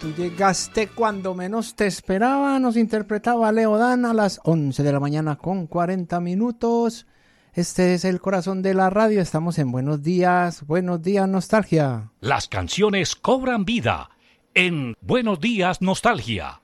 Tú llegaste cuando menos te esperaba, nos interpretaba Leo Dan a las 11 de la mañana con 40 minutos. Este es el corazón de la radio, estamos en Buenos Días Nostalgia. Las canciones cobran vida en Buenos Días Nostalgia.